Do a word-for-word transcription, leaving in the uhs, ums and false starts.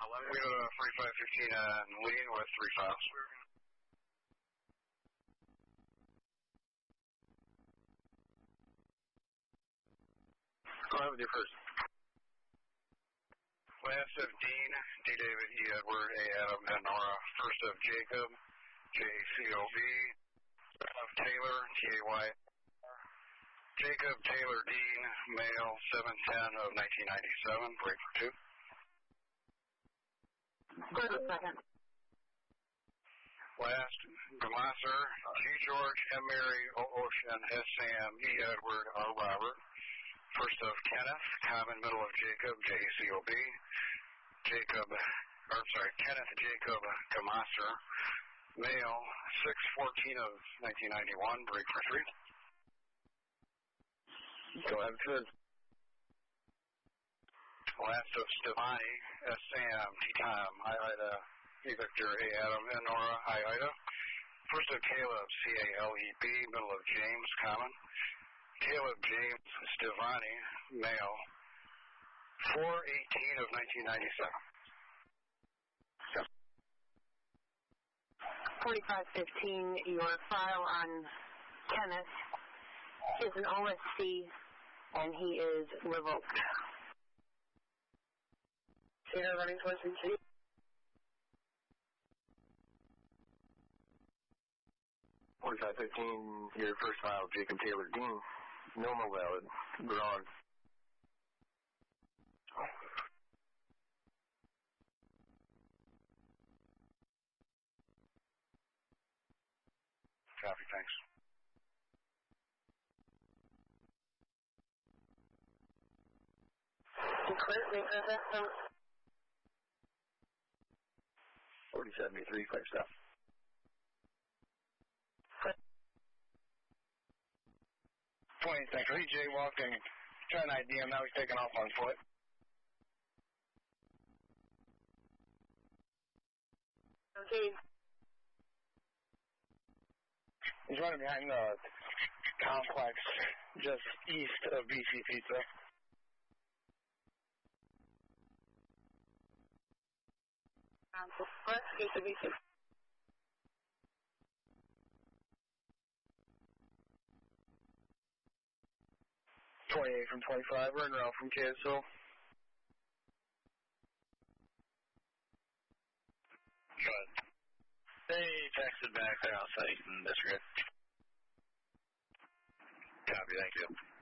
We go to forty-five fifteen and lean with three files. Go ahead with your first. Last of Dean, D. David, E. Edward, A. Adam, and Nora. First of Jacob, J. C. O. B. Of Taylor, T. A. Y. Jacob Taylor Dean, male, seven ten of nineteen ninety-seven, break for two. Wait a second. Last, Gamasser, G. George, M. Mary, O. Ocean, S. Sam, E. Edward, R. Robert. First of Kenneth, common, middle of Jacob, J. C. O. B. Jacob, or sorry, Kenneth Jacob Gamasser, male, six fourteen of nineteen ninety-one, break for three. Go ahead, good. Last of Stevani, S. Sam, T. Tom, I. Ida, E. Victor, A. Adam, and Nora, I. Ida. First of Caleb, C. A. L. E. B, middle of James, common. Caleb James Stevani, male, four eighteen of nineteen ninety-seven. forty-five fifteen, your file on Kenneth is an O S C, and he is revoked. Do you have any questions? forty-five fifteen, your first file, Jacob Taylor Dean, normal valid, drawn. Copy, thanks. forty seventy-three, clear stuff. twenty seconds. He jaywalked and trying to I D him. Now he's taking off on foot. Okay. He's running behind the complex just east of B C Pizza. Um, what? B C Pizza. twenty-eight from twenty-five, running around from K S O. Good. They texted back there outside and disregard. Copy, thank you.